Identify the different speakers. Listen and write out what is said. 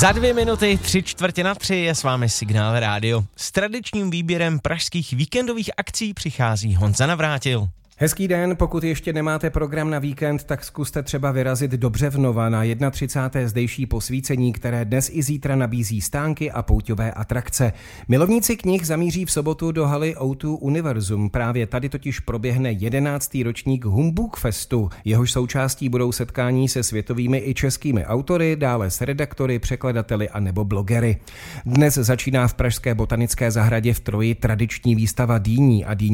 Speaker 1: Za 2 minuty 3:45 je s vámi Signál Rádio. S tradičním výběrem pražských víkendových akcí přichází Honza Navrátil.
Speaker 2: Hezký den, pokud ještě nemáte program na víkend, tak zkuste třeba vyrazit do Břevnova na 31. zdejší posvícení, které dnes i zítra nabízí stánky a pouťové atrakce. Milovníci knih zamíří v sobotu do haly O2 Univerzum. Právě tady totiž proběhne 11. ročník Humbug Festu. Jehož součástí budou setkání se světovými i českými autory, dále s redaktory, překladateli a nebo blogery. Dnes začíná v pražské botanické zahradě v Troji tradiční výstava dýní a dýní